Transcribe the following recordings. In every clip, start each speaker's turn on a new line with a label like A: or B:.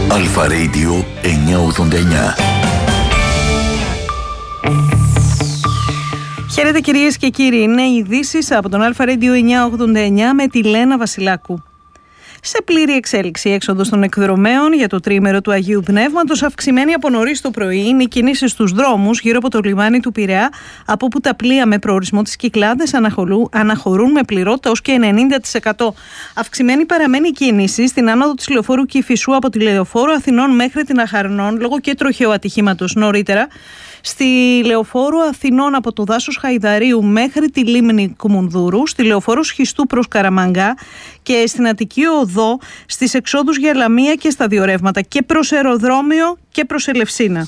A: Αλφα Radio 989.
B: Χαίρετε κυρίες και κύριοι, είναι οι ειδήσεις από τον Αλφα Radio 989 με τη Λένα Βασιλάκου. Σε πλήρη εξέλιξη έξοδος των εκδρομέων για το τρίμερο του Αγίου Πνεύματος, αυξημένη από νωρίς το πρωί είναι οι κινήσεις στους δρόμους γύρω από το λιμάνι του Πειραιά, από όπου τα πλοία με προορισμό τις Κυκλάδες αναχωρούν με πληρότητα ως και 90%. Αυξημένη παραμένει η κίνηση στην άνοδο της λεωφόρου Κηφισού από τη λεωφόρο Αθηνών μέχρι την Αχαρνών λόγω και τροχαίου ατυχήματος νωρίτερα. Στη λεωφόρο Αθηνών από το δάσος Χαϊδαρίου μέχρι τη λίμνη Κουμουνδούρου, στη λεωφόρο Σχιστού προς Καραμανγκά και στην Αττική Οδό στις εξόδους για Λαμία και στα δύο ρεύματα και προς αεροδρόμιο και προς Ελευσίνα.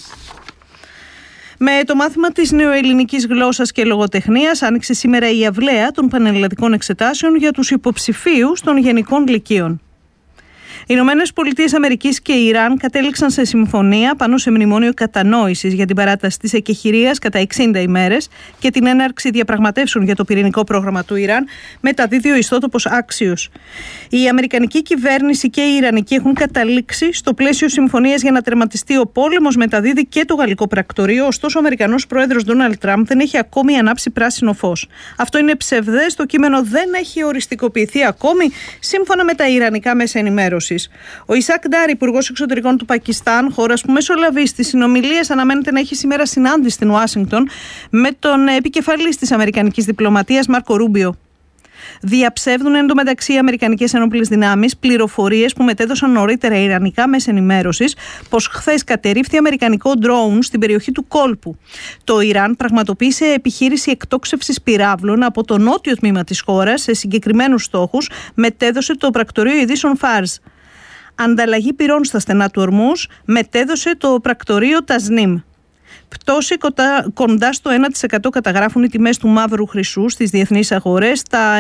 B: Με το μάθημα της νεοελληνικής γλώσσας και λογοτεχνίας άνοιξε σήμερα η αυλαία των πανελλαδικών εξετάσεων για τους υποψηφίους των γενικών λυκείων. Οι Ηνωμένες Πολιτείες Αμερικής και η Ιράν κατέληξαν σε συμφωνία πάνω σε μνημόνιο κατανόησης για την παράταση της εκεχηρίας κατά 60 ημέρες και την έναρξη διαπραγματεύσεων για το πυρηνικό πρόγραμμα του Ιράν, μεταδίδει ο ιστότοπος Axios. Η Αμερικανική κυβέρνηση και η Ιρανική έχουν καταλήξει στο πλαίσιο συμφωνίας για να τερματιστεί ο πόλεμος, μεταδίδει και το γαλλικό πρακτορείο. Ωστόσο, ο Αμερικανός πρόεδρος Ντόναλντ Τραμπ δεν έχει ακόμη ανάψει πράσινο φως. Αυτό είναι ψευδές, το κείμενο δεν έχει οριστικοποιηθεί ακόμη, σύμφωνα με τα ιρανικά μέσα ενημέρωσης. Ο Ισακ Ντάρι, υπουργός εξωτερικών του Πακιστάν, χώρας που μεσολαβεί στις συνομιλίες, αναμένεται να έχει σήμερα συνάντηση στην Ουάσιγκτον με τον επικεφαλής της αμερικανικής διπλωματίας, Μάρκο Ρούμπιο. Διαψεύδουν εντωμεταξύ οι αμερικανικές ενόπλες δυνάμεις πληροφορίες που μετέδωσαν νωρίτερα ιρανικά μέσα ενημέρωσης πως χθες κατερρίφθη αμερικανικό ντρόουν στην περιοχή του κόλπου. Το Ιράν πραγματοποίησε επιχείρηση εκτόξευσης πυράβλων από το νότιο τμήμα της χώρας σε συγκεκριμένους στόχους, μετέδωσε το πρακτορείο ειδήσεων Φάρς. Ανταλλαγή πυρών στα στενά του Ορμούς, μετέδωσε το πρακτορείο Τασνίμ. Πτώση κοντά στο 1% καταγράφουν οι τιμές του μαύρου χρυσού στις διεθνείς αγορές, τα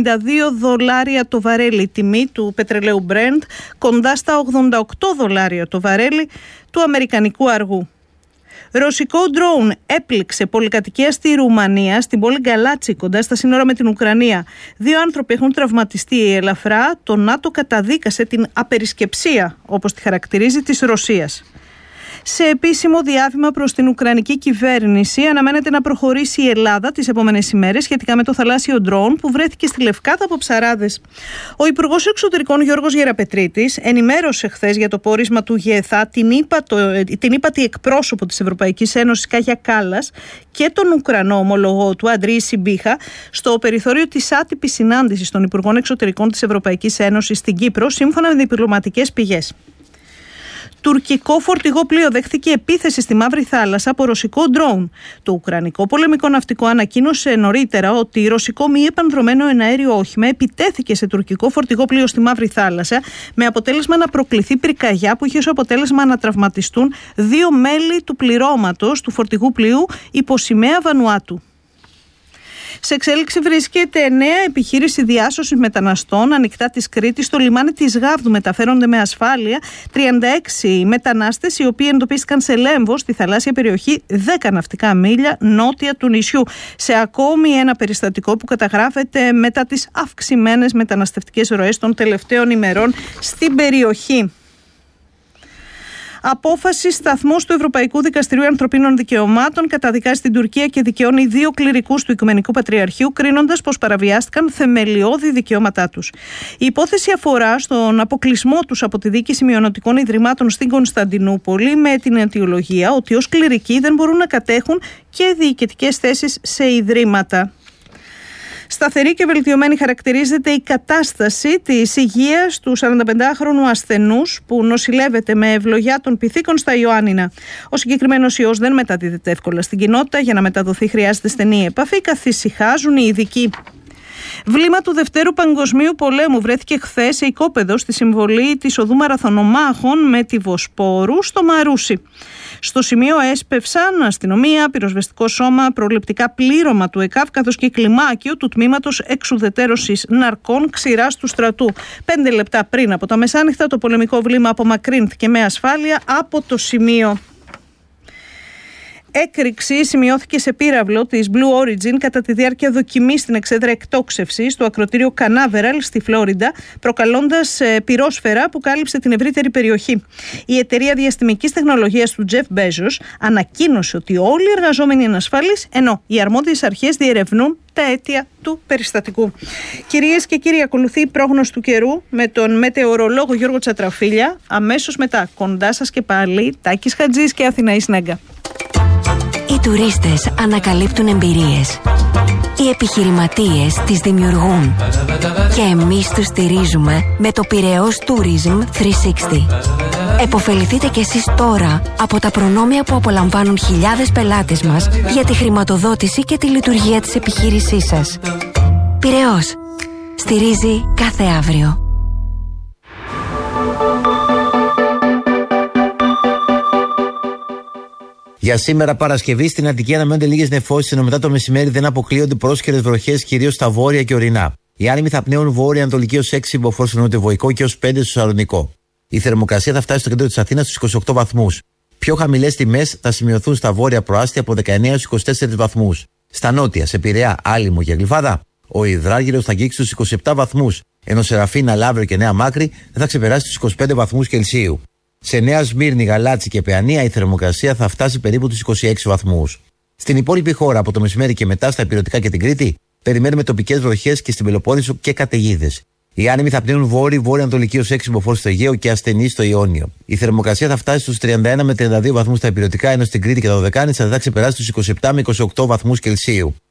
B: $92 το βαρέλι τιμή του πετρελαίου Brent, κοντά στα $88 το βαρέλι του αμερικανικού αργού. Ρωσικό ντρόουν έπληξε πολυκατοικία στη Ρουμανία, στην πόλη Γκαλάτσι, κοντά στα σύνορα με την Ουκρανία. 2 άνθρωποι έχουν τραυματιστεί ελαφρά. Το ΝΑΤΟ καταδίκασε την απερισκεψία, όπως τη χαρακτηρίζει, της Ρωσίας. Σε επίσημο διάβημα προς την Ουκρανική κυβέρνηση, αναμένεται να προχωρήσει η Ελλάδα τις επόμενες ημέρες σχετικά με το θαλάσσιο ντρόουν που βρέθηκε στη Λευκάδα από ψαράδες. Ο Υπουργός Εξωτερικών Γιώργος Γεραπετρίτης ενημέρωσε χθες για το πόρισμα του ΓΕΘΑ την ύπατη εκπρόσωπο της Ευρωπαϊκής Ένωσης Κάγια Κάλλας και τον Ουκρανό ομολογό του Αντρί Σιμπίχα στο περιθώριο της άτυπης συνάντησης των Υπουργών Εξωτερικών της Ευρωπαϊκής Ένωσης στην Κύπρο, σύμφωνα με διπλωματικές πηγές. Τουρκικό φορτηγό πλοίο δέχθηκε επίθεση στη Μαύρη Θάλασσα από ρωσικό ντρόουν. Το Ουκρανικό πολεμικό ναυτικό ανακοίνωσε νωρίτερα ότι ρωσικό μη επανδρωμένο εναέριο όχημα επιτέθηκε σε τουρκικό φορτηγό πλοίο στη Μαύρη Θάλασσα, με αποτέλεσμα να προκληθεί πυρκαγιά που είχε ως αποτέλεσμα να τραυματιστούν 2 μέλη του πληρώματος του φορτηγού πλοίου υπό σημαία Βανουάτου. Σε εξέλιξη βρίσκεται νέα επιχείρηση διάσωσης μεταναστών ανοιχτά της Κρήτης. Στο λιμάνι της Γάβδου μεταφέρονται με ασφάλεια 36 μετανάστες, οι οποίοι εντοπίστηκαν σε Λέμβο, στη θαλάσσια περιοχή 10 ναυτικά μίλια νότια του νησιού. Σε ακόμη ένα περιστατικό που καταγράφεται μετά τις αυξημένες μεταναστευτικές ροές των τελευταίων ημερών στην περιοχή. Απόφαση σταθμός του Ευρωπαϊκού Δικαστηρίου Ανθρωπίνων Δικαιωμάτων καταδικάζει την Τουρκία και δικαιώνει 2 κληρικούς του Οικουμενικού Πατριαρχείου, κρίνοντας πως παραβιάστηκαν θεμελιώδη δικαιώματά τους. Η υπόθεση αφορά στον αποκλεισμό τους από τη διοίκηση μειονοτικών ιδρυμάτων στην Κωνσταντινούπολη, με την αιτιολογία ότι ως κληρικοί δεν μπορούν να κατέχουν και διοικητικές θέσεις σε ιδρύματα. Σταθερή και βελτιωμένη χαρακτηρίζεται η κατάσταση της υγείας του 45χρονου ασθενούς που νοσηλεύεται με ευλογιά των πυθίκων στα Ιωάννινα. Ο συγκεκριμένος ιός δεν μεταδίδεται εύκολα στην κοινότητα. Για να μεταδοθεί χρειάζεται στενή επαφή, καθησυχάζουν οι ειδικοί. Βλήμα του Δευτέρου Παγκοσμίου Πολέμου βρέθηκε χθες σε οικόπεδο στη συμβολή της οδού Μαραθωνομάχων με τη Βοσπόρου στο Μαρούσι. Στο σημείο έσπευσαν αστυνομία, πυροσβεστικό σώμα, προληπτικά πλήρωμα του ΕΚΑΒ καθώς και κλιμάκιο του τμήματος εξουδετερώσης ναρκών ξηράς του στρατού. 5 λεπτά πριν από τα μεσάνυχτα το πολεμικό βλήμα απομακρύνθηκε με ασφάλεια από το σημείο. Έκρηξη σημειώθηκε σε πύραυλο της Blue Origin κατά τη διάρκεια δοκιμής στην εξέδρα εκτόξευσης στο ακρωτήριο Canaveral στη Φλόριντα, προκαλώντας πυρόσφαιρα που κάλυψε την ευρύτερη περιοχή. Η εταιρεία διαστημικής τεχνολογίας του Jeff Bezos ανακοίνωσε ότι όλοι οι εργαζόμενοι είναι ασφαλείς, ενώ οι αρμόδιες αρχές διερευνούν τα αίτια του περιστατικού. Κυρίες και κύριοι, ακολουθεί η πρόγνωση του καιρού με τον μετεωρολόγο Γιώργο Τσατραφίλια. Αμέσως μετά, κοντά σας και πάλι, Τάκης Χατζής και Αθηναή Σνέγκα.
C: Οι τουρίστες ανακαλύπτουν εμπειρίες. Οι επιχειρηματίες τις δημιουργούν. Και εμείς τους στηρίζουμε με το Πειραιώς Tourism 360. Εποφεληθείτε κι εσείς τώρα από τα προνόμια που απολαμβάνουν χιλιάδες πελάτες μας για τη χρηματοδότηση και τη λειτουργία της επιχείρησής σας. Πειραιώς. Στηρίζει κάθε αύριο.
D: Για σήμερα Παρασκευή στην Αττική αναμένονται λίγες νεφώσεις, ενώ μετά το μεσημέρι δεν αποκλείονται πρόσχερες βροχές κυρίως στα βόρεια και ορεινά. Οι άνεμοι θα πνέουν βόρεια-ανατολική ως 6 μποφόρ στο νοτιοβοϊκό και ως 5 στο Σαλονικό. Η θερμοκρασία θα φτάσει στο κέντρο της Αθήνας στους 28 βαθμούς. Πιο χαμηλές τιμές θα σημειωθούν στα βόρεια προάστια από 19 έως 24 βαθμούς. Στα νότια, σε Πειραιά, Άλυμο και Γλυφάδα, ο υδράργυρος θα αγγίξει στους 27 βαθμούς, ενώ σε Ραφίνα, Λαύριο και Νέα Μάκρη δεν θα ξεπεράσει τους 25 βαθμούς Κελσίου. Σε Νέα Σμύρνη, Γαλάτσι και Παιανία η θερμοκρασία θα φτάσει περίπου τους 26 βαθμούς. Στην υπόλοιπη χώρα, από το μεσημέρι και μετά στα ηπειρωτικά και την Κρήτη, περιμένουμε τοπικές βροχές και στην Πελοπόννησο και καταιγίδες. Οι άνεμοι θα πνέουν βόρειο-ανατολική ως 6 μποφόρ στο Αιγαίο και ασθενή στο Ιόνιο. Η θερμοκρασία θα φτάσει στους 31 με 32 βαθμούς στα ηπειρωτικά, ενώ στην Κρήτη και τα Δωδεκάνησα θα ξεπεράσει τους 27 με 28 βαθμούς Κελσίου.